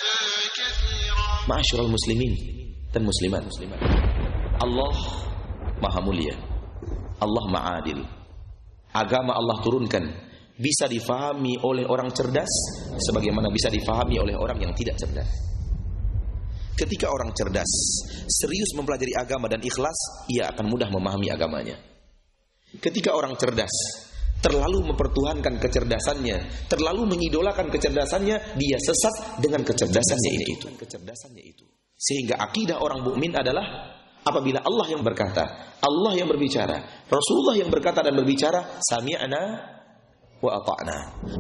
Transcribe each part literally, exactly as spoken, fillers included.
Ma'asyiral muslimin dan muslimat, Allah Maha Mulia, Allah Maha Adil. Agama Allah turunkan bisa difahami oleh orang cerdas sebagaimana bisa difahami oleh orang yang tidak cerdas. Ketika orang cerdas serius mempelajari agama dan ikhlas, ia akan mudah memahami agamanya. Ketika orang cerdas terlalu mempertuhankan kecerdasannya, terlalu mengidolakan kecerdasannya, dia sesat dengan kecerdasannya itu. itu. Sehingga akidah orang mukmin adalah apabila Allah yang berkata, Allah yang berbicara, Rasulullah yang berkata dan berbicara, sami'na wa ata'na.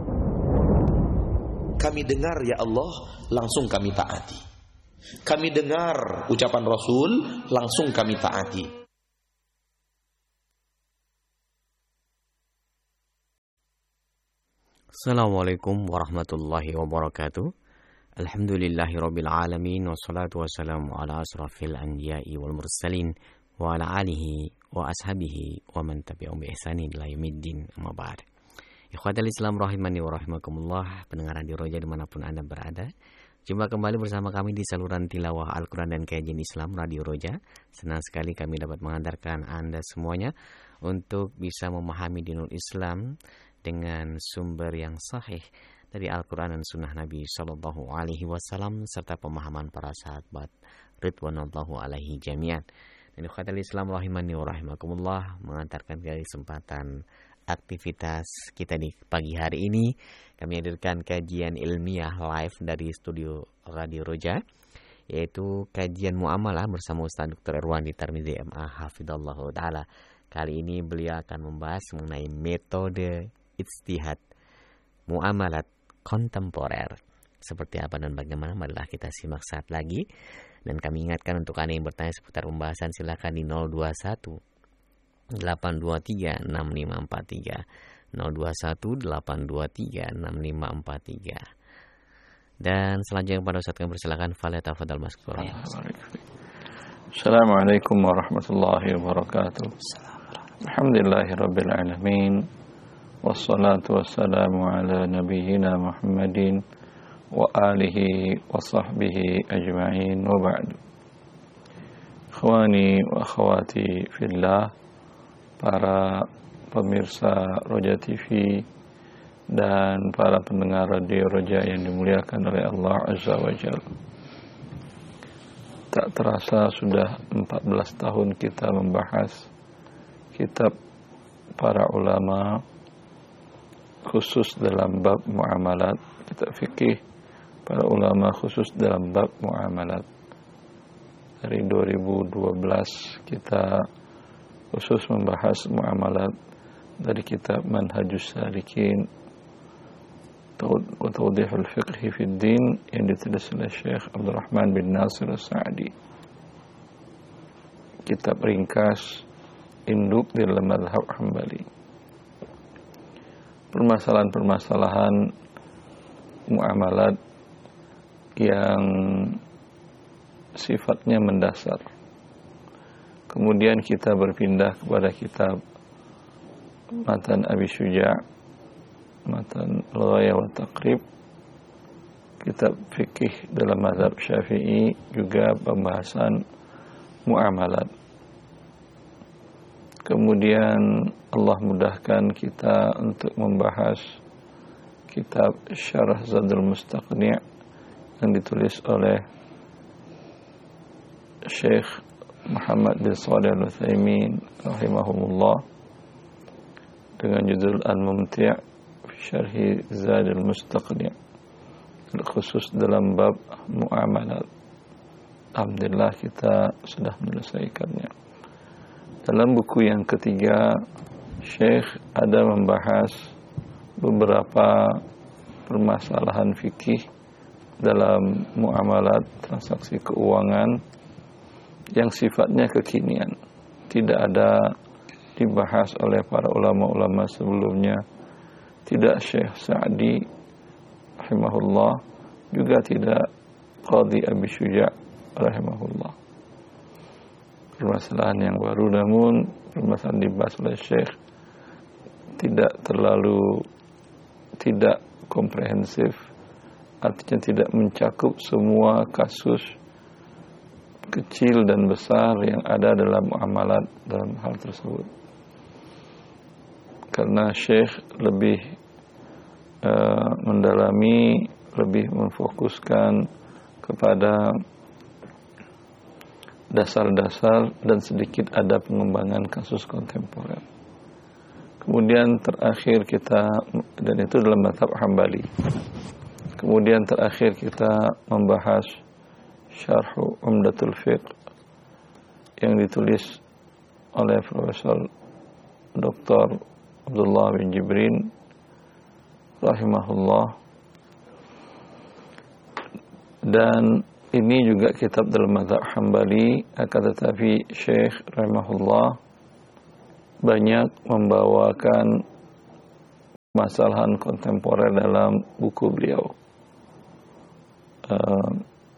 Kami dengar ya Allah, langsung kami taati. Kami dengar ucapan Rasul, langsung kami taati. Assalamualaikum warahmatullahi wabarakatuh. Alhamdulillahi rabbil alamin, wassalatu wassalamu ala asrafil anbiya'i wal mursalin wa ala alihi wa ashabihi wa man tabi'ahum bi ihsanin ila yaumiddin, amma ba'd. Ikhwatal Islam rahimani wa rahimakumullah, pendengar Radio Roja dimanapun Anda berada, jumpa kembali bersama kami di saluran tilawah Al-Quran dan kajian Islam Radio Roja. Senang sekali kami dapat mengantarkan Anda semuanya untuk bisa memahami dinul Islam dengan sumber yang sahih dari Al-Quran dan Sunnah Nabi Sallallahu Alaihi Wasallam serta pemahaman para sahabat Ridwanullahu Alaihi Jami'an. Dan ikhwatal Islam rahimani wa rahimakumullah, mengantarkan kesempatan aktivitas kita di pagi hari ini. Kami hadirkan kajian ilmiah live dari studio Radio Roja, yaitu kajian muamalah bersama Ustaz Doktor Irwandi Tarmizi M A Hafidhallahu Ta'ala. Kali ini beliau akan membahas mengenai metode ijtihad muamalat kontemporer. Seperti apa dan bagaimana, marilah kita simak saat lagi. Dan kami ingatkan untuk Anda yang bertanya seputar pembahasan, silakan di nol dua satu delapan dua tiga enam lima empat tiga nol dua satu delapan dua tiga enam lima empat tiga. Dan selanjutnya pada Ustaz kami persilakan, falyatafadhal mashkuran. Assalamualaikum warahmatullahi wabarakatuh. Alhamdulillahirabbil alamin. Wassalatu wassalamu ala nabiyyina Muhammadin wa alihi wa sahbihi ajma'in wa ba'du. Ikhwani wa akhwati fillah, para pemirsa Roja T V dan para pendengar Radio Roja yang dimuliakan oleh Allah Azza wa Jalla. Tak terasa sudah empat belas tahun kita membahas kitab para ulama khusus dalam bab muamalat, kitab fikih para ulama khusus dalam bab muamalat. Dari dua ribu dua belas kita khusus membahas muamalat dari kitab Manhajus Salikin wa Tawdihul Fiqhi fid Din yang ditulis oleh Syekh Abdurrahman bin Nasir As-Sa'di. Kitab ringkas induk di dalam mazhab Hambali. Permasalahan-permasalahan muamalat yang sifatnya mendasar. Kemudian kita berpindah kepada kitab Matan Abi Syuja', Matan Al-Ghayah wa Taqrib, kitab fikih dalam mazhab Syafi'i, juga pembahasan muamalat. Kemudian Allah mudahkan kita untuk membahas kitab Syarah Zadul Mustaqni' yang ditulis oleh Syekh Muhammad bin Shalih Al-Utsaimin rahimahumullah dengan judul Al-Mumti' fi Syarhi Zadul Mustaqni', khusus dalam bab muamalat. Alhamdulillah kita sudah menyelesaikannya. Dalam buku yang ketiga, Syekh ada membahas beberapa permasalahan fikih dalam muamalat transaksi keuangan yang sifatnya kekinian, tidak ada dibahas oleh para ulama-ulama sebelumnya. Tidak Syekh Sa'di rahimahullah, juga tidak Qadhi Abi Syuja' rahimahullah. Permasalahan yang baru, namun permasalahan dibahas oleh Syekh tidak terlalu tidak komprehensif artinya tidak mencakup semua kasus kecil dan besar yang ada dalam muamalat dalam hal tersebut. Karena Syekh lebih uh, mendalami, lebih memfokuskan kepada dasar-dasar dan sedikit ada pengembangan kasus kontemporer. Kemudian terakhir kita, dan itu dalam mazhab Hambali. Kemudian terakhir kita membahas Syarh Umdatul Fiqh yang ditulis oleh Profesor Doktor Abdullah bin Jibrin rahimahullah. Dan ini juga kitab dalam mazhab Hambali, akan tetapi Syekh rahimahullah banyak membawakan masalahan kontemporer dalam buku beliau. Uh,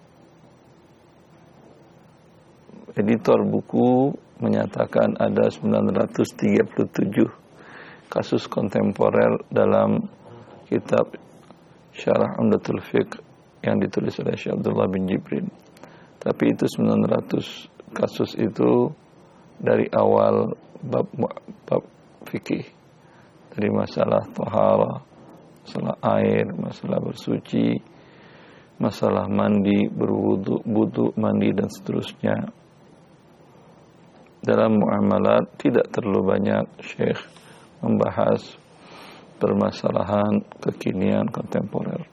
editor buku menyatakan ada sembilan ratus tiga puluh tujuh kasus kontemporer dalam kitab Syarah Umdatul Fiqh yang ditulis oleh Syekh Abdullah bin Jibrin. Tapi itu sembilan ratus kasus itu dari awal bab bab fikih, dari masalah taharah, masalah air, masalah bersuci, masalah mandi, berwudu, wudu, mandi dan seterusnya. Dalam muamalat tidak terlalu banyak Syekh membahas permasalahan kekinian kontemporer.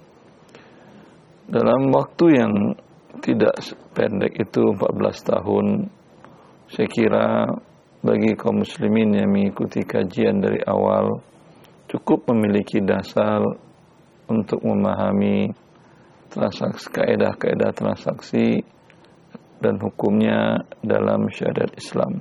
Dalam waktu yang tidak pendek itu empat belas tahun, saya kira bagi kaum muslimin yang mengikuti kajian dari awal cukup memiliki dasar untuk memahami transaksi, kaedah-kaedah transaksi dan hukumnya dalam syariat Islam.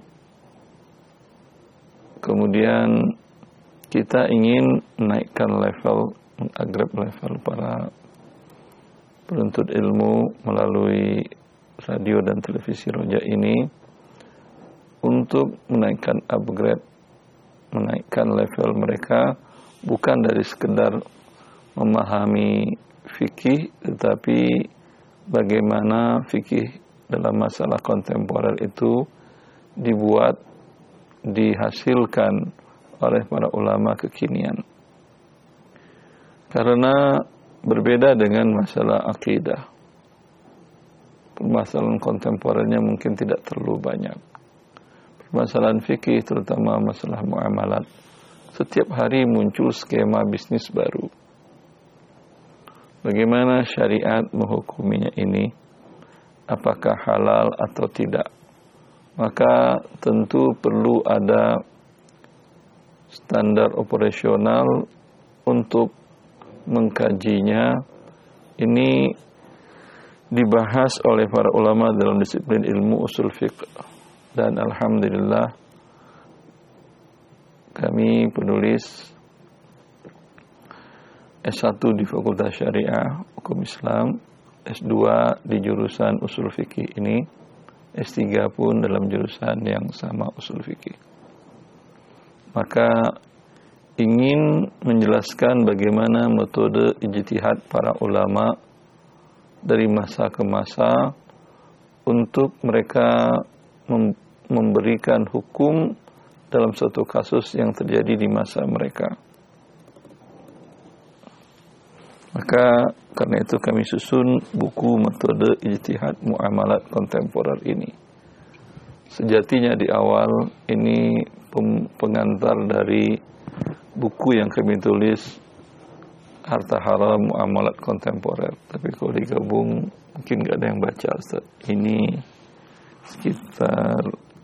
Kemudian kita ingin menaikkan level, mengupgrade level para penuntut ilmu melalui radio dan televisi Roja ini untuk menaikkan upgrade, menaikkan level mereka bukan dari sekedar memahami fikih, tetapi bagaimana fikih dalam masalah kontemporer itu dibuat, dihasilkan oleh para ulama kekinian. Karena berbeda dengan masalah akidah, permasalahan kontemporernya mungkin tidak terlalu banyak. Permasalahan fikih, terutama masalah muamalat, setiap hari muncul skema bisnis baru. Bagaimana syariat menghukuminya ini? Apakah halal atau tidak? Maka tentu perlu ada standar operasional untuk mengkajinya. Ini dibahas oleh para ulama dalam disiplin ilmu usul fiqh, dan alhamdulillah kami penulis S satu di Fakultas Syariah Hukum Islam, S dua di jurusan usul fikih ini, S tiga pun dalam jurusan yang sama usul fikih. Maka ingin menjelaskan bagaimana metode ijtihad para ulama dari masa ke masa untuk mereka memberikan hukum dalam suatu kasus yang terjadi di masa mereka. Maka karena itu kami susun buku metode ijtihad muamalat kontemporer ini. Sejatinya di awal ini pengantar dari buku yang kami tulis, Harta Haram Muamalat Kontemporer. Tapi kalau digabung mungkin gak ada yang baca, Ustaz. Ini sekitar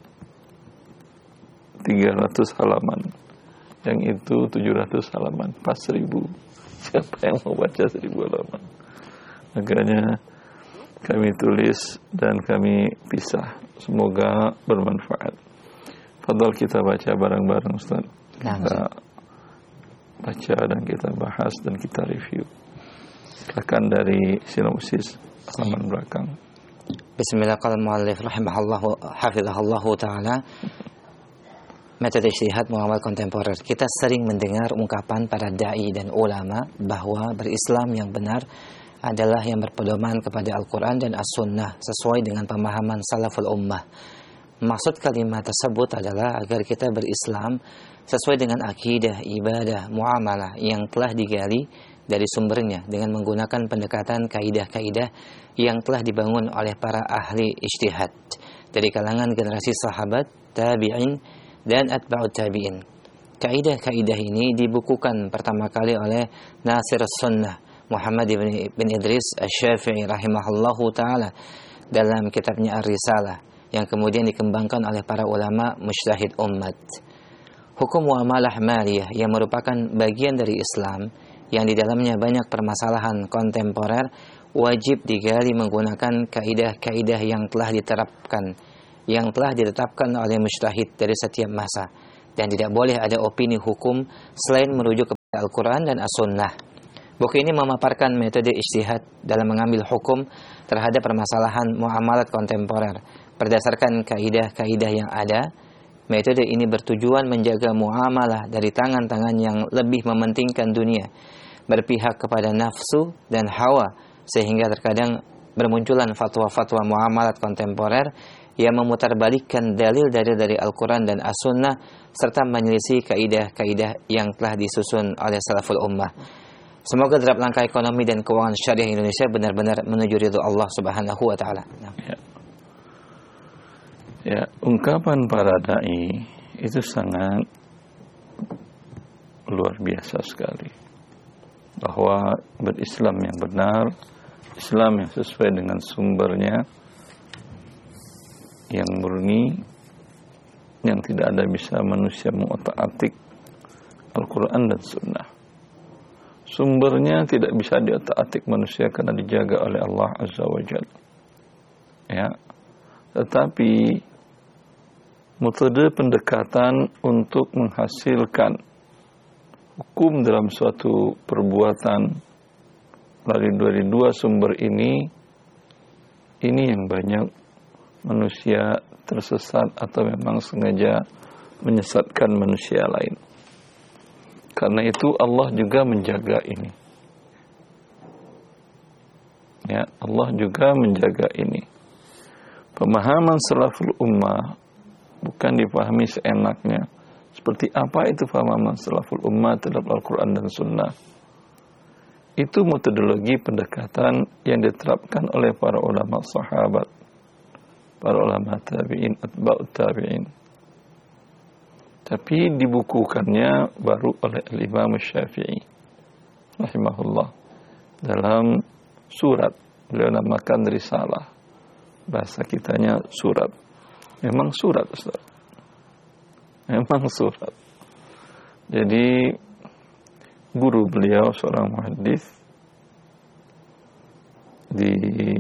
tiga ratus halaman, yang itu tujuh ratus halaman, pas seribu. Siapa yang mau baca seribu halaman? Makanya kami tulis dan kami pisah. Semoga bermanfaat. Fadhal kita baca bareng-bareng, Ustaz. Kita baca dan kita bahas dan kita review. Silakan dari sinopsis halaman belakang. Bismillah, qala al-muallif rahimahullah hafizahullah taala. metode ijtihad muamalah kontemporer. Kita sering mendengar ungkapan para dai dan ulama bahwa berislam yang benar adalah yang berpedoman kepada Al-Quran dan As-Sunnah sesuai dengan pemahaman salaful ummah. Maksud kalimat tersebut adalah agar kita berislam sesuai dengan akidah, ibadah, muamalah yang telah digali dari sumbernya dengan menggunakan pendekatan kaidah-kaidah yang telah dibangun oleh para ahli ijtihad dari kalangan generasi sahabat, tabi'in, dan atba'ut tabi'in. Kaidah-kaidah ini dibukukan pertama kali oleh Nasir Sunnah Muhammad bin Idris Asy-Syafi'i rahimahullahu ta'ala dalam kitabnya Ar-Risalah yang kemudian dikembangkan oleh para ulama mujtahid umat. Hukum muamalah maliyah yang merupakan bagian dari Islam yang di dalamnya banyak permasalahan kontemporer wajib digali menggunakan kaidah-kaidah yang telah diterapkan, yang telah ditetapkan oleh mujtahid dari setiap masa, dan tidak boleh ada opini hukum selain merujuk kepada Al-Quran dan As-Sunnah. Buku ini memaparkan metode ijtihad dalam mengambil hukum terhadap permasalahan muamalat kontemporer berdasarkan kaidah-kaidah yang ada. Metode ini bertujuan menjaga muamalah dari tangan-tangan yang lebih mementingkan dunia, berpihak kepada nafsu dan hawa, sehingga terkadang bermunculan fatwa-fatwa muamalat kontemporer yang memutarbalikkan dalil-dalil dari Al-Quran dan As-Sunnah serta menyelisih kaidah-kaidah yang telah disusun oleh salaful ummah. Semoga derap langkah ekonomi dan keuangan syariah Indonesia benar-benar menuju ridho Allah Subhanahu wa taala. Ya. Ya, ungkapan para dai itu sangat luar biasa sekali. Bahwa berislam yang benar, Islam yang sesuai dengan sumbernya, yang murni, yang tidak ada bisa manusia mengotak-atik Al-Quran dan Sunnah. Sumbernya tidak bisa diotak-atik manusia karena dijaga oleh Allah Azza wa Jalla. Ya, tetapi metode pendekatan untuk menghasilkan hukum dalam suatu perbuatan dari dua sumber ini, ini yang banyak manusia tersesat atau memang sengaja menyesatkan manusia lain. Karena itu Allah juga menjaga ini. Ya, Allah juga menjaga ini. Pemahaman salaful ummah bukan dipahami seenaknya. Seperti apa itu pemahaman salaful ummah terhadap Al-Quran dan Sunnah? Itu metodologi pendekatan yang diterapkan oleh para ulama sahabat, para ulama tabi'in, atba'ut tabi'in. Tapi dibukukannya baru oleh Imam Syafi'i rahimahullah dalam surat, beliau namakan risalah. Bahasa kitanya surat. Memang surat, Ustaz. Memang surat. Jadi guru beliau seorang muhaddits di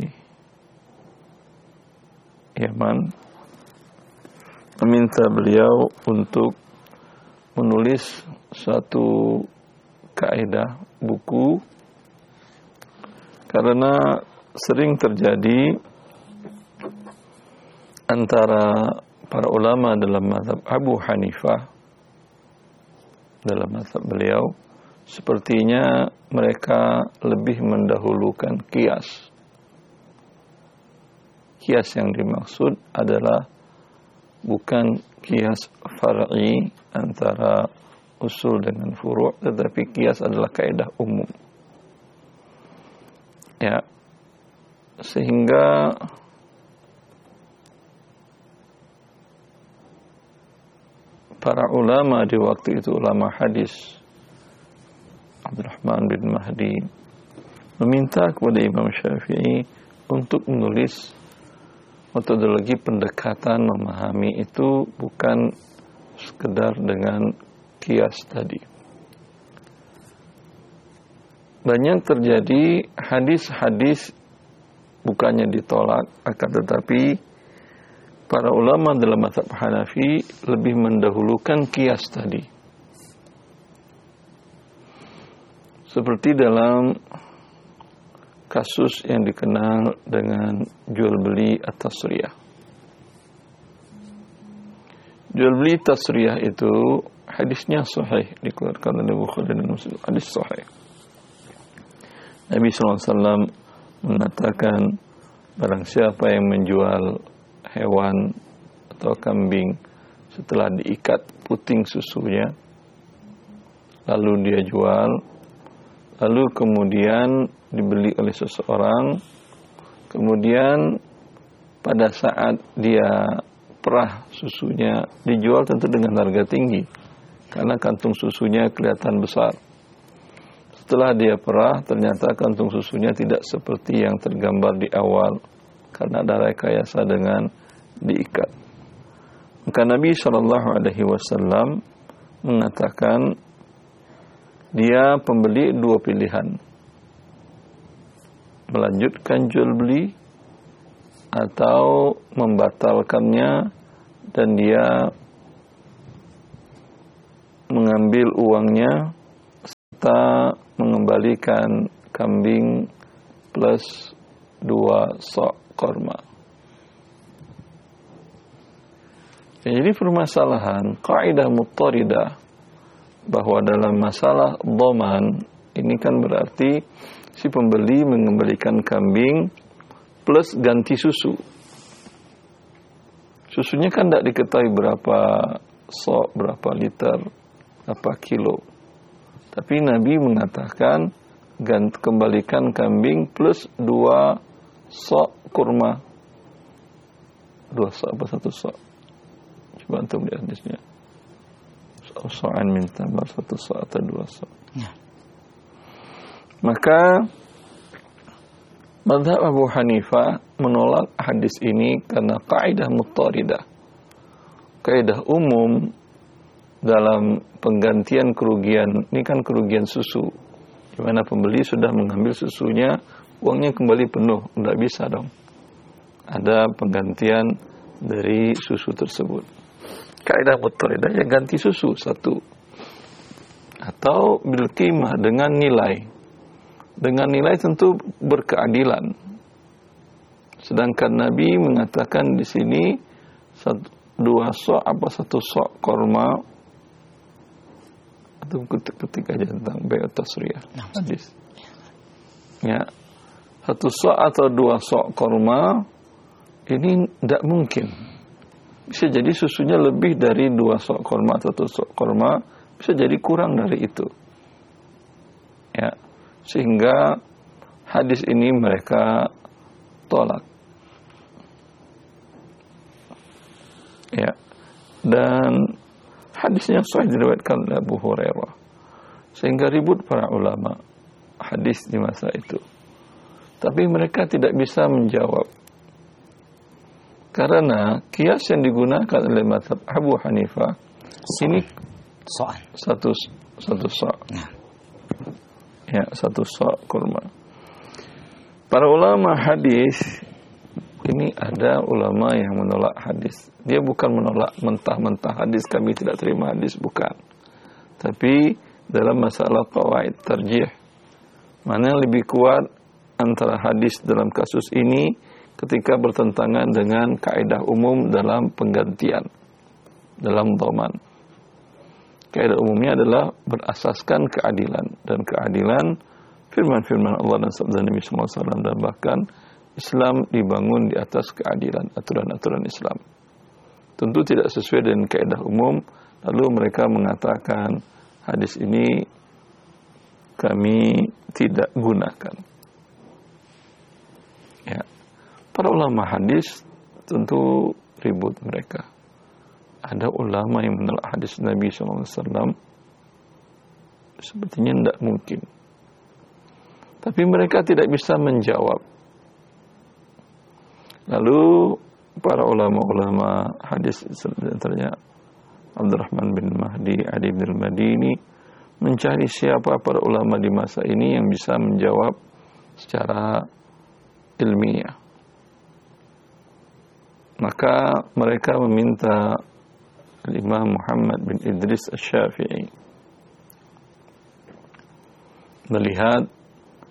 Yaman meminta beliau untuk menulis suatu kaidah buku karena sering terjadi antara para ulama dalam mazhab Abu Hanifah, dalam mazhab beliau, sepertinya mereka lebih mendahulukan qiyas. Qiyas yang dimaksud adalah bukan qiyas far'i antara usul dengan furu', tetapi qiyas adalah kaidah umum. Ya, sehingga para ulama di waktu itu, ulama hadis Abdurrahman bin Mahdi, meminta kepada Imam Syafi'i untuk menulis metodologi pendekatan memahami itu bukan sekedar dengan qiyas tadi. Banyak terjadi hadis-hadis bukannya ditolak, akan tetapi para ulama dalam mazhab Hanafi lebih mendahulukan qiyas tadi. Seperti dalam kasus yang dikenal dengan jual beli at-tasriyah. Jual beli tasriyah itu hadisnya sahih, dikeluarkan oleh Bukhari dan Muslim, hadis sahih. Nabi sallallahu alaihi wasallam mengatakan, barang siapa yang menjual hewan atau kambing setelah diikat puting susunya, lalu dia jual, lalu kemudian dibeli oleh seseorang, kemudian pada saat dia perah susunya dijual tentu dengan harga tinggi karena kantung susunya kelihatan besar. Setelah dia perah ternyata kantung susunya tidak seperti yang tergambar di awal karena ada rekayasa dengan diikat. Maka Nabi shallallahu alaihi wasallam mengatakan dia pembeli dua pilihan, melanjutkan jual beli atau membatalkannya dan dia mengambil uangnya serta mengembalikan kambing plus dua sok korma. Ya, jadi permasalahan kaidah muttaridah bahwa dalam masalah dhaman ini kan berarti si pembeli mengembalikan kambing plus ganti susu. Susunya kan tidak diketahui berapa sok, berapa liter, berapa kilo. Tapi Nabi mengatakan ganti, kembalikan kambing plus dua sok kurma. Dua sok apa satu sok? Coba antum lihat hadisnya. So'an min tamar, satu sok atau dua sok. Ya. Maka mazhab Abu Hanifah menolak hadis ini karena kaidah muttaridah. Kaidah umum dalam penggantian kerugian, ini kan kerugian susu. Di mana pembeli sudah mengambil susunya, uangnya kembali penuh, tidak bisa dong. Ada penggantian dari susu tersebut. Kaidah muttaridah ya ganti susu satu. Atau bil qimah dengan nilai. Dengan nilai tentu berkeadilan. Sedangkan Nabi mengatakan di sini satu, dua sok apa satu sok korma atau ketika aja tentang bai'ut tasriyah hadis. Ya, satu sok atau dua sok korma ini tidak mungkin. Bisa jadi susunya lebih dari dua sok korma atau satu sok korma, bisa jadi kurang dari itu. Ya. Sehingga hadis ini mereka tolak. Ya. Dan hadisnya sahih diriwayatkan oleh Abu Hurairah. Sehingga ribut para ulama hadis di masa itu. Tapi mereka tidak bisa menjawab. Karena kias yang digunakan oleh mazhab Abu Hanifah so, ini soal satu satu soal. Nah. Ya, satu sok kurma. Para ulama hadis ini ada ulama yang menolak hadis. Dia bukan menolak mentah-mentah hadis kami tidak terima hadis, bukan. Tapi dalam masalah qawaid tarjih, mana yang lebih kuat antara hadis dalam kasus ini ketika bertentangan dengan kaidah umum dalam penggantian dalam dhaman. Kaidah umumnya adalah berasaskan keadilan, dan keadilan firman-firman Allah dan sabda Nabi sallallahu alaihi wasallam, dan bahkan Islam dibangun di atas keadilan, aturan-aturan Islam. Tentu tidak sesuai dengan kaidah umum, lalu mereka mengatakan hadis ini kami tidak gunakan. Ya. Para ulama hadis tentu ribut mereka. Ada ulama yang menolak hadis Nabi sallallahu alaihi wasallam, sepertinya tidak mungkin. Tapi mereka tidak bisa menjawab. Lalu para ulama-ulama hadis, antaranya Abdurrahman bin Mahdi, Ali bin Madini, mencari siapa para ulama di masa ini yang bisa menjawab secara ilmiah. Maka mereka meminta Imam Muhammad bin Idris Asy-Syafi'i melihat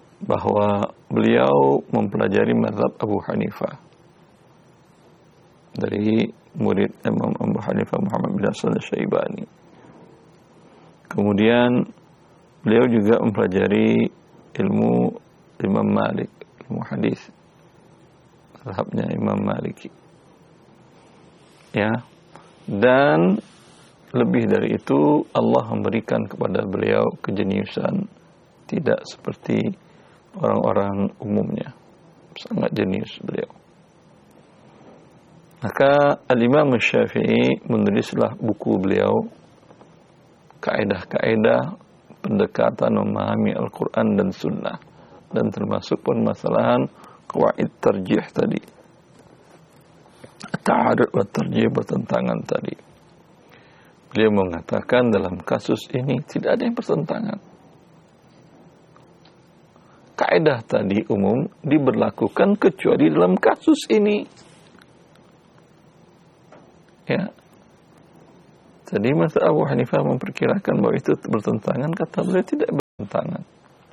bahwa beliau mempelajari mazhab Abu Hanifah. dari murid Imam Abu Hanifah Muhammad bin Hasan Asy-Syaibani. Kemudian beliau juga mempelajari ilmu Imam Malik, ilmu hadis, mazhabnya Imam Maliki. Ya. Dan lebih dari itu Allah memberikan kepada beliau kejeniusan tidak seperti orang-orang umumnya. Sangat jenius beliau. Maka Al-Imam Syafi'i menulislah buku beliau kaidah-kaidah pendekatan memahami Al-Quran dan Sunnah, dan termasuk permasalahan qawaid tarjih tadi, ta'arud wa tarjih, bertentangan tadi. Beliau mengatakan dalam kasus ini tidak ada yang bertentangan. Kaidah tadi umum diberlakukan kecuali dalam kasus ini. Ya. Jadi mazhab Abu Hanifah memperkirakan bahwa itu bertentangan, kata beliau tidak bertentangan.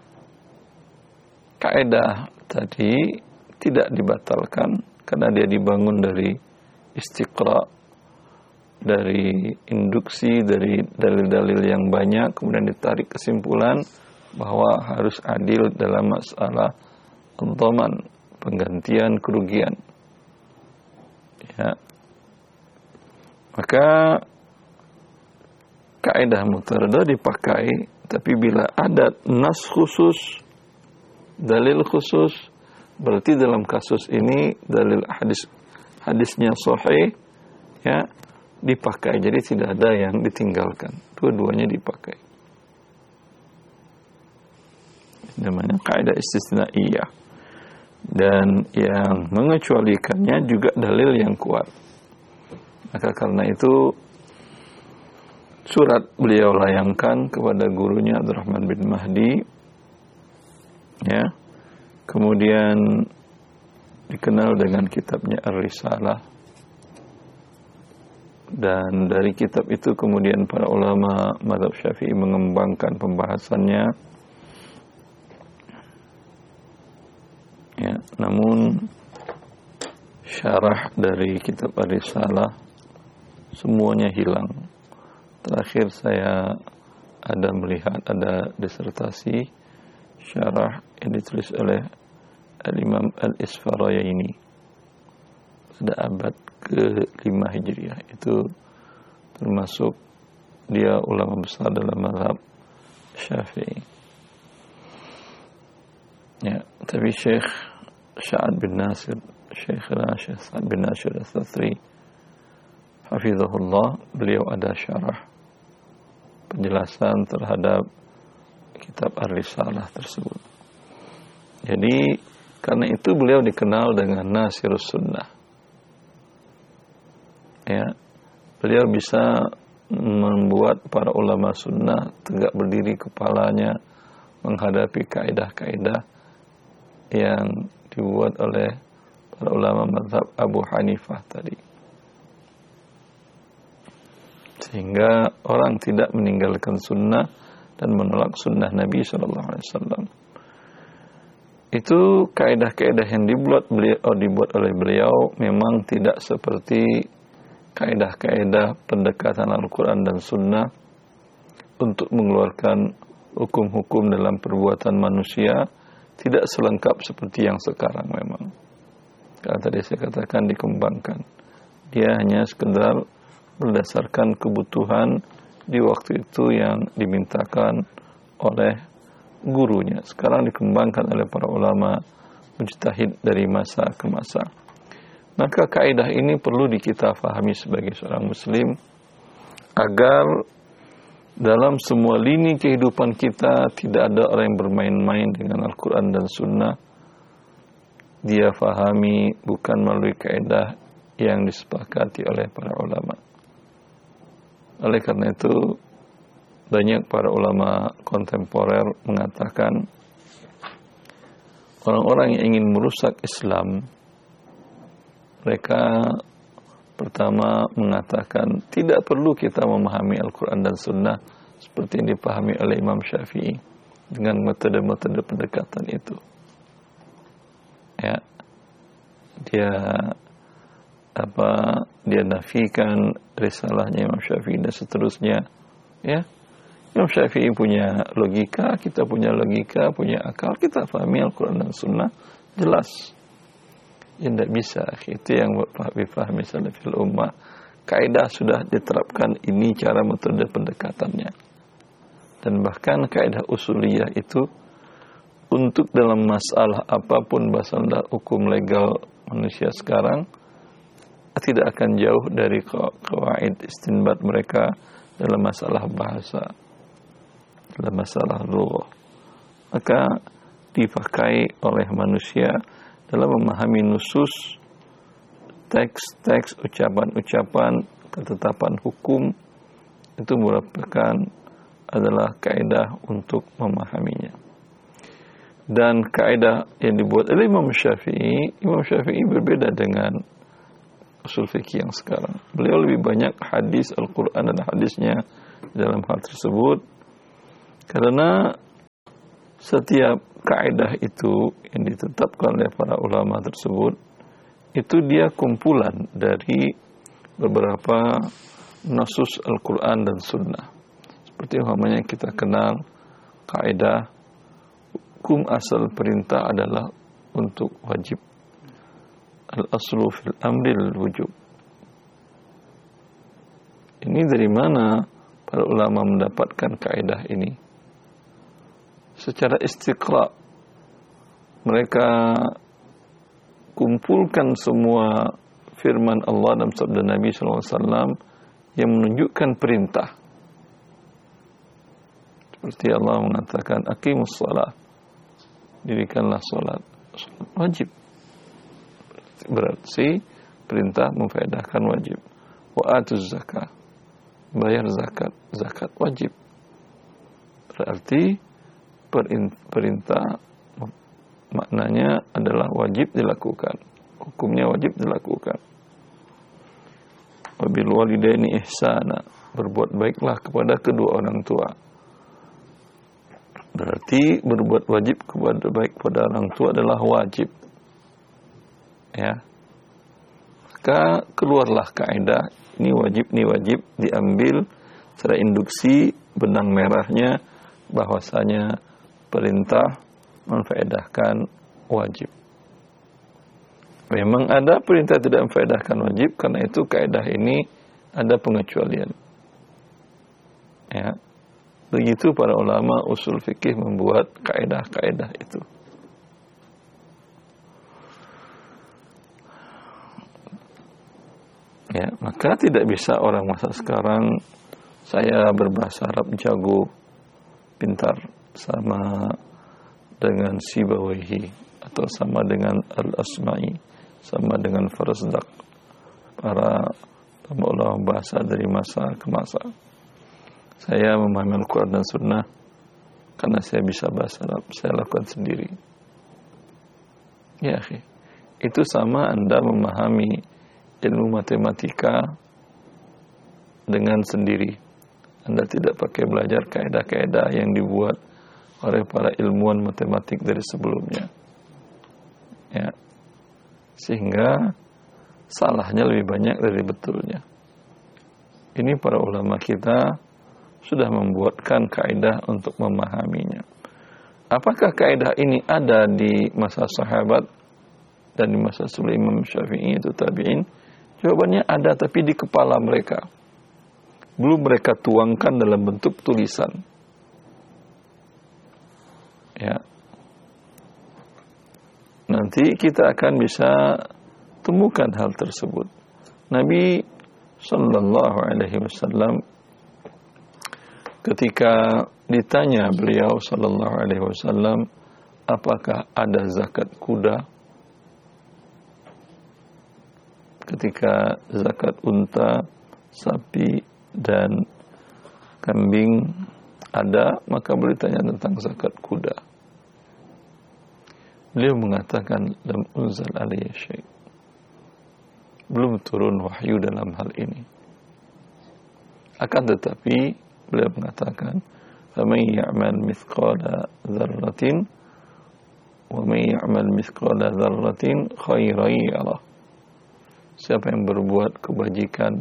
Kaidah tadi tidak dibatalkan karena dia dibangun dari istiqra, dari induksi, dari dalil-dalil yang banyak, kemudian ditarik kesimpulan bahwa harus adil dalam masalah dhaman, penggantian kerugian. Ya. Maka kaidah mutarada dipakai, tapi bila ada nas khusus, dalil khusus, berarti dalam kasus ini dalil hadis hadisnya sahih, ya, dipakai. Jadi tidak ada yang ditinggalkan, dua-duanya dipakai. Namanya kaidah istisnaiyah. Dan yang mengecualikannya juga dalil yang kuat. Maka karena itu surat beliau layangkan kepada gurunya Abdurrahman bin Mahdi, ya. Kemudian dikenal dengan kitabnya Ar-Risalah, dan dari kitab itu kemudian para ulama mazhab Syafi'i mengembangkan pembahasannya. Ya, namun syarah dari kitab Ar-Risalah semuanya hilang. Terakhir saya ada melihat ada disertasi syarah yang ditulis oleh Al-Imam Al-Isfarayaini pada abad ke lima Hijriah. Itu termasuk dia ulama besar dalam mazhab Syafi'i. Ya, tapi Syekh Sa'ad bin Nasir, Syekh Syekh Sa'ad bin Nasir As-Sathri, hafizahullah, beliau ada syarah penjelasan terhadap kitab Ar-Risalah tersebut. Jadi karena itu beliau dikenal dengan Nasirus Sunnah. Ya, beliau bisa membuat para ulama sunnah tegak berdiri kepalanya menghadapi kaidah-kaidah yang dibuat oleh para ulama mazhab Abu Hanifah tadi. Sehingga orang tidak meninggalkan sunnah dan menolak sunnah Nabi shallallahu alaihi wasallam. Itu kaidah-kaidah yang dibuat beliau, dibuat oleh beliau memang tidak seperti kaidah-kaidah pendekatan Al-Quran dan Sunnah untuk mengeluarkan hukum-hukum dalam perbuatan manusia, tidak selengkap seperti yang sekarang memang. Karena tadi saya katakan dikembangkan. Dia hanya sekedar berdasarkan kebutuhan di waktu itu yang dimintakan oleh gurunya. Sekarang dikembangkan oleh para ulama mujtahid dari masa ke masa. Maka kaidah ini perlu kita fahami sebagai seorang muslim agar dalam semua lini kehidupan kita tidak ada orang yang bermain-main dengan Al-Quran dan Sunnah. Dia fahami bukan melalui kaidah yang disepakati oleh para ulama. Oleh karena itu banyak para ulama kontemporer mengatakan orang-orang yang ingin merusak Islam, mereka pertama mengatakan tidak perlu kita memahami Al-Quran dan Sunnah seperti yang dipahami oleh Imam Syafi'i dengan metode-metode pendekatan itu. Ya, dia apa dia nafikan risalahnya Imam Syafi'i dan seterusnya. Ya, Imam Syafi'i punya logika, kita punya logika, punya akal, kita pahami Al-Quran dan Sunnah jelas. Ya tidak bisa, itu yang dipahami salafil ummah. Kaidah sudah diterapkan, ini cara metode pendekatannya. Dan bahkan kaidah usuliyah itu untuk dalam masalah apapun bahasa hukum legal manusia sekarang tidak akan jauh dari qawaid istinbat mereka dalam masalah bahasa, dalam masalah lughah. Maka dipakai oleh manusia dalam memahami nusus, teks-teks, ucapan-ucapan, ketetapan hukum, itu merupakan adalah kaidah untuk memahaminya. Dan kaidah yang dibuat oleh Imam Syafi'i, Imam Syafi'i berbeda dengan usul fikih yang sekarang. Beliau lebih banyak hadis Al-Quran dan hadisnya dalam hal tersebut, karena setiap kaidah itu yang ditetapkan oleh para ulama tersebut itu dia kumpulan dari beberapa nasus Al-Quran dan Sunnah. Seperti umpamanya kita kenal kaidah hukum asal perintah adalah untuk wajib. Al-aslu fil amri al-wujub. Ini dari mana para ulama mendapatkan kaidah ini? Secara istiqra, mereka kumpulkan semua firman Allah dan sabda Nabi sallallahu alaihi wasallam yang menunjukkan perintah. Seperti Allah mengatakan, aqimus shalah, dirikanlah salat. Salat wajib. Berarti perintah memfaedahkan wajib. Wa atuz zakah, bayar zakat, zakat wajib. Berarti perintah maknanya adalah wajib dilakukan, hukumnya wajib dilakukan. Wabil walidaini ihsana, berbuat baiklah kepada kedua orang tua. Berarti berbuat wajib kepada baik kepada orang tua adalah wajib. Ya, maka keluarlah kaidah ini wajib, ini wajib, diambil secara induksi benang merahnya bahwasanya perintah memfaedahkan wajib. Memang ada perintah tidak memfaedahkan wajib, karena itu kaidah ini ada pengecualian. Ya, begitu para ulama usul fikih membuat kaidah-kaidah itu. Ya, maka tidak bisa orang masa sekarang saya berbahasa Arab jago, pintar sama dengan Sibawayhi atau sama dengan Al-Asma'i, sama dengan Farazdak, para ulama bahasa dari masa ke masa. Saya memahami Al-Quran dan Sunnah karena saya bisa bahasa Arab, saya lakukan sendiri. Ya, akhi, itu sama Anda memahami ilmu matematika dengan sendiri. Anda tidak pakai belajar kaidah-kaidah yang dibuat oleh para ilmuwan matematik dari sebelumnya. Ya. Sehingga salahnya lebih banyak dari betulnya. Ini para ulama kita sudah membuatkan kaidah untuk memahaminya. Apakah kaidah ini ada di masa sahabat dan di masa sebelum Imam Syafi'i itu tabi'in? Jawabannya ada, tapi di kepala mereka. Belum mereka tuangkan dalam bentuk tulisan. Ya. Nanti kita akan bisa temukan hal tersebut. Nabi sallallahu alaihi wasallam ketika ditanya beliau sallallahu alaihi wasallam, apakah ada zakat kuda? Ketika zakat unta, sapi, dan kambing ada, maka beliau tanya tentang zakat kuda. Beliau mengatakan, lam unzal alayya syai', belum turun wahyu dalam hal ini. Akan tetapi beliau mengatakan, faman ya'mal mithqala dzarratin wa man ya'mal mithqala dzarratin khairan yarah. siapa yang berbuat kebajikan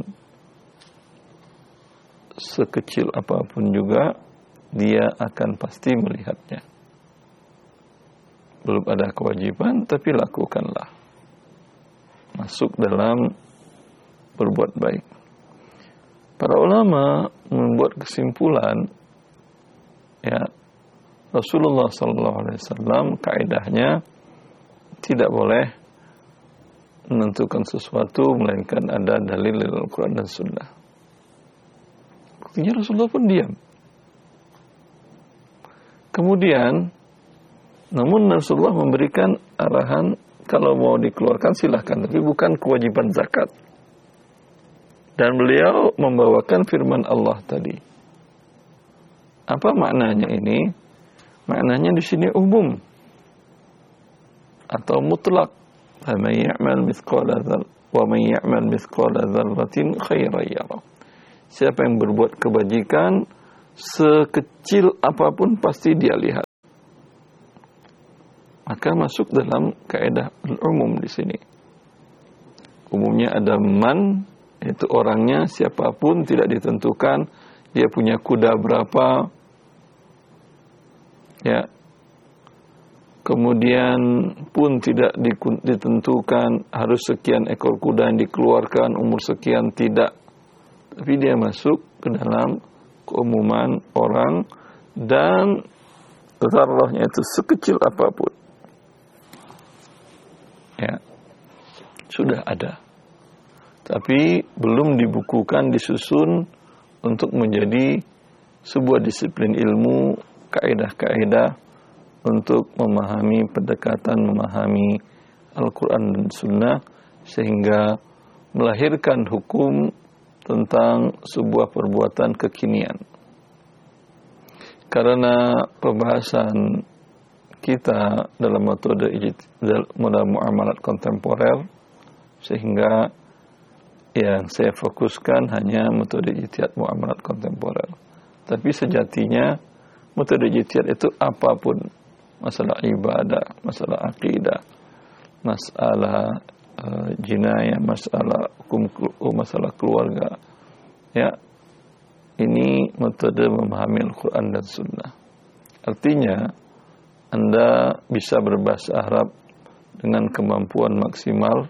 sekecil apapun juga, dia akan pasti melihatnya. Belum ada kewajiban, tapi lakukanlah. Masuk dalam berbuat baik. Para ulama membuat kesimpulan, ya, Rasulullah sallallahu alaihi wasallam kaidahnya tidak boleh menentukan sesuatu melainkan ada dalil dari Al-Quran dan Sunnah. Buktinya Rasulullah pun diam. Kemudian, namun Rasulullah memberikan arahan kalau mau dikeluarkan silahkan, tapi bukan kewajiban zakat. Dan beliau membawakan firman Allah tadi. Apa maknanya ini? Maknanya di sini umum atau mutlak. Faman ya'mal mithqala dzarratin wa man ya'mal mithqala dzarratin khairan yarah. Siapa yang berbuat kebajikan sekecil apapun pasti dia lihat. Maka masuk dalam kaidah umum di sini. Umumnya ada man, itu orangnya siapapun tidak ditentukan, dia punya kuda berapa, ya. Kemudian pun tidak ditentukan harus sekian ekor kuda yang dikeluarkan, umur sekian, tidak. Tapi dia masuk ke dalam keumuman orang dan zarrahnya itu sekecil apapun. Ya, sudah ada. Tapi belum dibukukan, disusun untuk menjadi sebuah disiplin ilmu, kaidah-kaidah untuk memahami pendekatan, memahami Al-Quran dan Sunnah, sehingga melahirkan hukum tentang sebuah perbuatan kekinian. Karena pembahasan kita dalam metode dalam muamalat kontemporer, sehingga yang saya fokuskan hanya metode ijtihad muamalat kontemporer. Tapi sejatinya metode ijtihad itu apapun, masalah ibadah, masalah akidah, masalah uh, jinayah, masalah hukum, masalah keluarga, ya, ini metode memahami Al-Quran dan Sunnah. Artinya Anda bisa berbahasa Arab dengan kemampuan maksimal,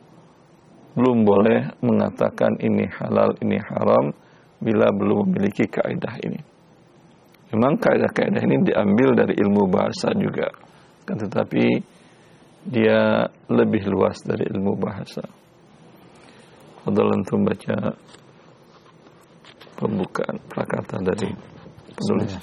belum boleh mengatakan ini halal, ini haram bila belum memiliki kaidah ini. Memang kaidah-kaidah ini diambil dari ilmu bahasa juga, kan, tetapi dia lebih luas dari ilmu bahasa. Fadhal antum baca pembukaan prakata dari penulis.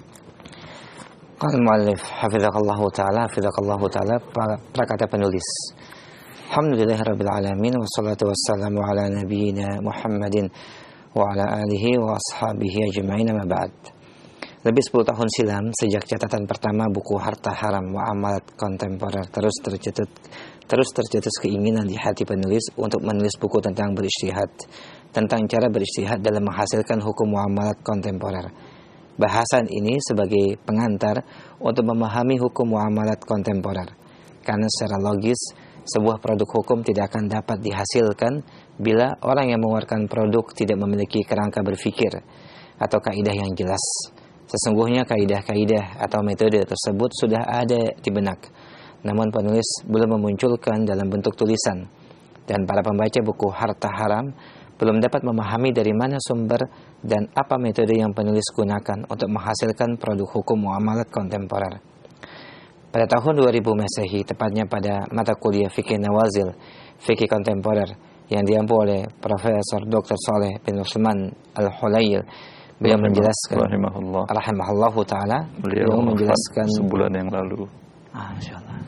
Qala al-muallif hafizakallahu ta'ala, hafizakallahu ta'ala, prakata penulis. Alhamdulillahirabbil alamin, wassalatu wassalamu ala nabiyyina Muhammadin wa ala alihi wa ashabihi ajma'in, ma ba'd. Lebih sepuluh tahun silam, sejak catatan pertama buku Harta Haram Muamalat Kontemporer, terus tercetus terus tercetus keinginan di hati penulis untuk menulis buku tentang berijtihad, tentang cara berijtihad dalam menghasilkan hukum muamalat kontemporer. Bahasan ini sebagai pengantar untuk memahami hukum muamalat kontemporer, karena secara logis sebuah produk hukum tidak akan dapat dihasilkan bila orang yang mengeluarkan produk tidak memiliki kerangka berpikir atau kaidah yang jelas. Sesungguhnya kaidah-kaidah atau metode tersebut sudah ada di benak, namun penulis belum memunculkan dalam bentuk tulisan, dan para pembaca buku Harta Haram belum dapat memahami dari mana sumber dan apa metode yang penulis gunakan untuk menghasilkan produk hukum muamalat kontemporer. Pada tahun dua ribu Masehi, tepatnya pada mata kuliah Fikih Nawazil, Fikih Kontemporer yang diampu oleh Profesor Doktor Saleh bin Utsman Al-Hulayl, beliau menjelaskan rahimahullah, rahimahullah taala, beliau, beliau menjelaskan sebulan yang lalu. Ah, insyaallah.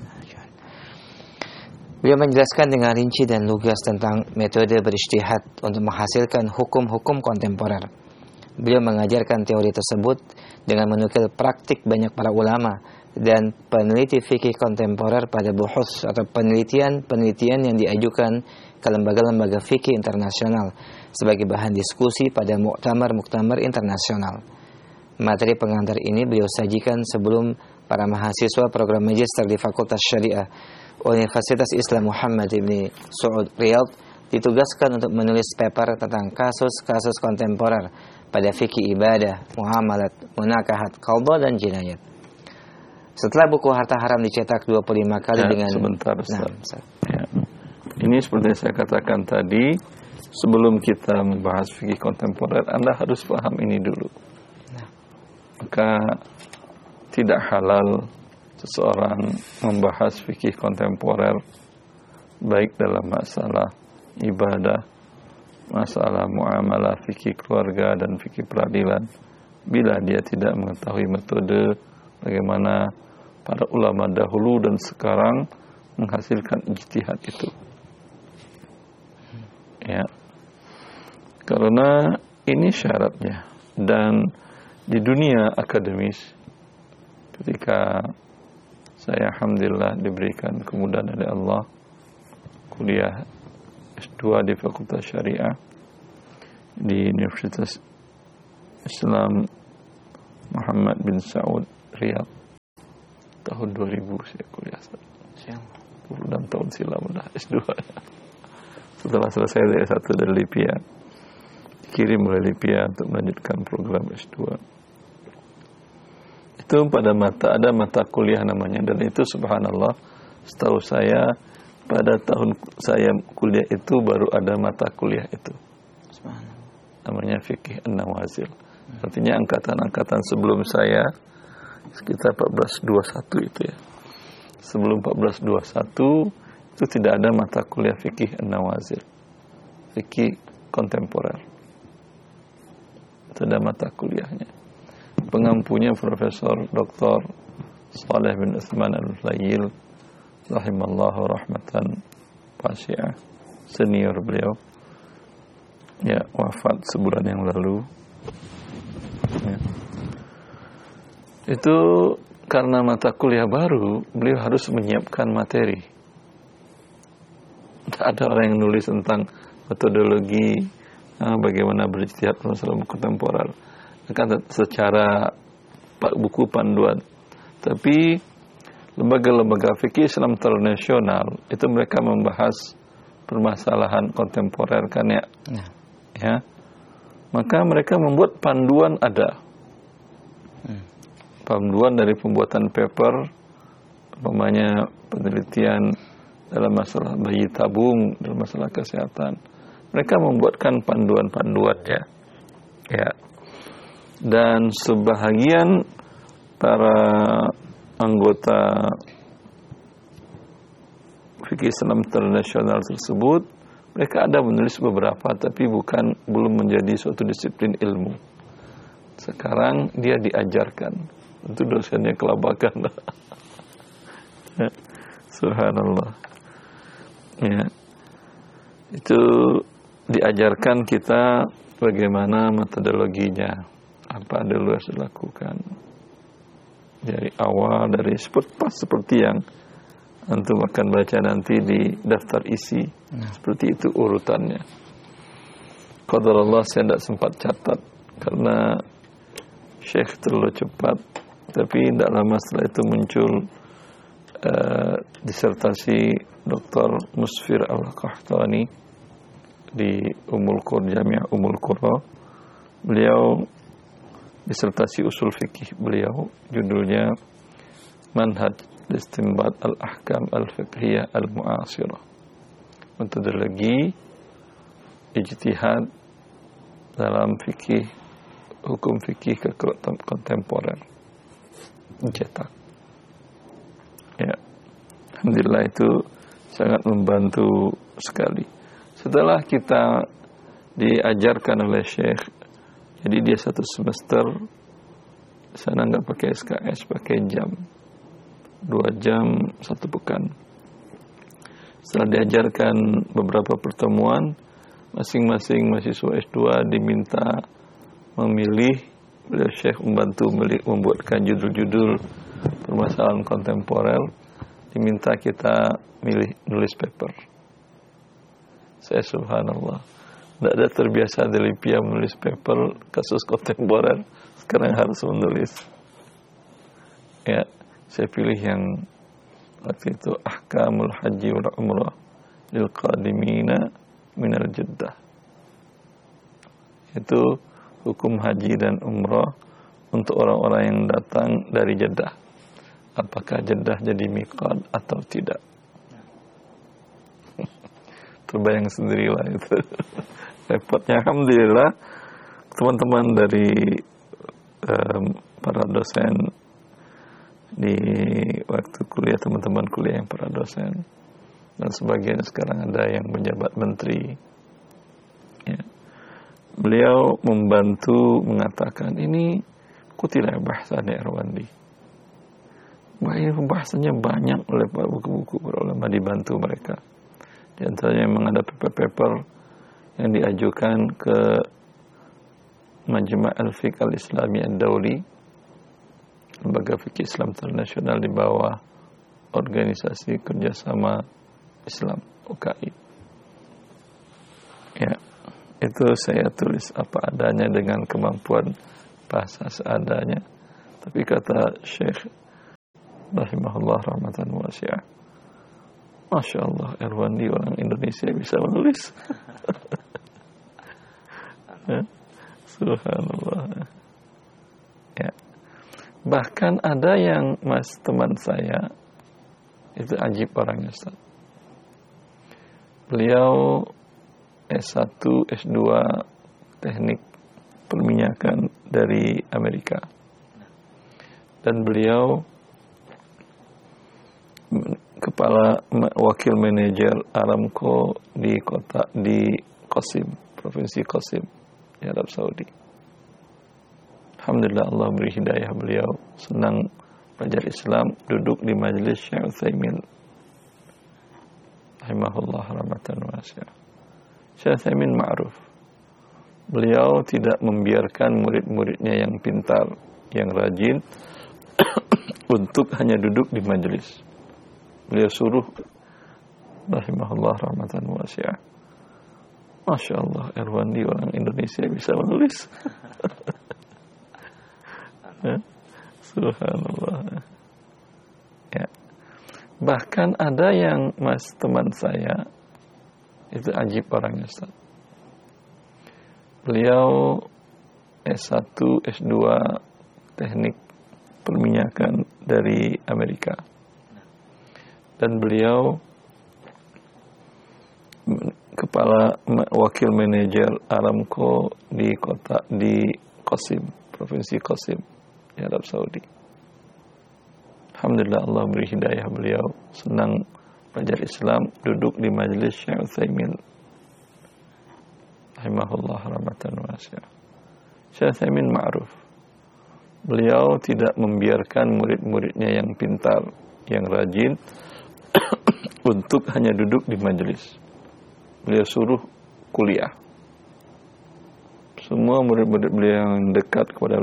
Beliau menjelaskan dengan rinci dan lugas tentang metode berijtihad untuk menghasilkan hukum-hukum kontemporer. Beliau mengajarkan teori tersebut dengan menukil praktik banyak para ulama dan peneliti fikih kontemporer pada buhus atau penelitian-penelitian yang diajukan ke lembaga-lembaga fikih internasional sebagai bahan diskusi pada muktamar-muktamar internasional. Materi pengantar ini beliau sajikan sebelum para mahasiswa program magister di Fakultas Syariah Universitas Islam Muhammad Ibn Saud Riyadh ditugaskan untuk menulis paper tentang kasus-kasus kontemporer pada fikih ibadah, muamalat, munakahat, qadha dan jinayat. Setelah buku Harta Haram dicetak dua puluh lima kali ya, dengan sebentar Ustaz. Nah, Ustaz. Ya. Ini seperti yang saya katakan tadi, sebelum kita membahas fikih kontemporer, Anda harus paham ini dulu. Nah. Maka tidak halal seseorang membahas fikih kontemporer baik dalam masalah ibadah, masalah muamalah, fikih keluarga dan fikih peradilan bila dia tidak mengetahui metode bagaimana para ulama dahulu dan sekarang menghasilkan ijtihad itu. Ya. Karena ini syaratnya. Dan di dunia akademis, ketika saya alhamdulillah diberikan kemudahan oleh Allah kuliah S dua di Fakultas Syariah di Universitas Islam Muhammad bin Saud Riyadh tahun dua ribu saya kuliah sepuluh enam tahun silam udah S dua. Setelah selesai dari S satu dari Lipia, dikirim oleh Lipia untuk melanjutkan program S dua. Itu pada mata ada mata kuliah namanya, dan itu subhanallah setahu saya pada tahun saya kuliah itu baru ada mata kuliah itu. Namanya fikih an-nawazil. Artinya angkatan-angkatan sebelum saya sekitar empat belas dua puluh satu itu ya. Sebelum empat belas dua puluh satu itu tidak ada mata kuliah fikih an-nawazil. Fikih kontemporer. Itu ada mata kuliahnya. Pengampunya Profesor Doktor Saleh bin Utsman Al-Layil rahimallahu rahmatan wasi'ah, senior beliau. Ya, wafat sebulan yang lalu. Ya. Itu karena mata kuliah baru, beliau harus menyiapkan materi. Tidak ada orang yang nulis tentang metodologi nah, bagaimana berijtihad dalam kontemporer. Kan secara buku panduan. Tapi lembaga-lembaga fikih Islam internasional itu mereka membahas permasalahan kontemporer kan ya. Nah. Ya. Maka mereka membuat panduan ada. Hmm. Panduan dari pembuatan paper, umpamanya penelitian dalam masalah bayi tabung, dalam masalah kesehatan. Mereka membuatkan panduan-panduannya. Ya. Dan sebahagian para anggota fikih Islam internasional tersebut, mereka ada menulis beberapa, tapi bukan belum menjadi suatu disiplin ilmu. Sekarang dia diajarkan. Tentu dosennya kelabakan. Subhanallah. Ya. Itu diajarkan kita bagaimana metodologinya, apa dulu harus dilakukan dari awal, dari seperti, seperti yang antum akan baca nanti di daftar isi. Nah. Seperti itu urutannya. Qadarullah saya tidak sempat catat karena Syekh terlalu cepat, tapi tidak lama setelah itu muncul uh, disertasi Doktor Musfir Al-Qahtani di Ummul Qura, Jamiah Ummul Qura. Beliau disertasi usul fikih beliau, judulnya Manhaj Istinbat Al-Ahkam Al-Fiqhiyah Al-Mu'asirah, metodologi ijtihad dalam fikih, hukum fikih ke kontemporer, cetak. Ya, alhamdulillah itu sangat membantu sekali. Setelah kita diajarkan oleh Syekh, jadi dia satu semester sana nggak pakai S K S, pakai jam, dua jam satu pekan. Setelah diajarkan beberapa pertemuan, masing-masing mahasiswa S dua diminta memilih, beliau Syekh membantu membuatkan judul-judul permasalahan kontemporer, diminta kita milih nulis paper. Saya subhanallah, tidak ada terbiasa di Lipia menulis paper kasus kontemporer, sekarang harus menulis. Ya, saya pilih yang waktu itu Ahkamul Haji wal Umrah lil Qadimina minal Jeddah. Itu hukum haji dan umrah untuk orang-orang yang datang dari Jeddah. Apakah Jeddah jadi miqat atau tidak? Terbayang sendirilah itu. Repotnya. Alhamdulillah teman-teman dari um, para dosen di waktu kuliah, teman-teman kuliah yang para dosen, dan sebagian sekarang ada yang menjabat menteri, ya. Beliau membantu mengatakan ini kutilah bahasa di Irwandi. Wah, ini pembahasannya banyak oleh buku-buku para ulama, dibantu mereka. Di antaranya memang ada paper-paper yang diajukan ke Majma' al-Fiqh al-Islami ad-Dawli, lembaga fikih Islam internasional di bawah Organisasi Kerjasama Islam O K I. Ya, itu saya tulis apa adanya dengan kemampuan bahasa seadanya. Tapi kata Syekh rahimahullah rahmatan wasi'ah, Masya Allah, Irwandi orang Indonesia bisa menulis. Ya, subhanallah. Ya. Bahkan ada yang mas teman saya itu ajib orangnya, Ustaz. Beliau S satu, S dua teknik perminyakan dari Amerika. Dan beliau kepala wakil manajer Aramco di kota di Qasim, provinsi Qasim di Arab Saudi. Alhamdulillah Allah beri hidayah, beliau senang belajar Islam, duduk di majelis Syekh Utsaimin rahimahullah rahmatan wasi'ah. Syekh Utsaimin ma'ruf. Beliau tidak membiarkan murid-muridnya yang pintar, yang rajin untuk hanya duduk di majelis. Beliau suruh rahimahullah rahmatan wasi'ah. Masya Allah, Irwandi orang Indonesia bisa menulis. Ya, subhanallah. Ya. Bahkan ada yang mas teman saya itu ajib orangnya, Ustaz. Beliau S satu, S dua teknik perminyakan dari Amerika. Dan beliau kepala wakil manajer Aramco di kota di Qasim, provinsi Qasim di Arab Saudi. Alhamdulillah Allah beri hidayah, beliau senang belajar Islam, duduk di majelis Syekh Utsaimin rahimahullah rahmatan wasi'ah. Syekh Utsaimin ma'ruf. Beliau tidak membiarkan murid-muridnya yang pintar, yang rajin untuk hanya duduk di majelis. Beliau suruh kuliah. Semua murid-murid beliau yang dekat kepada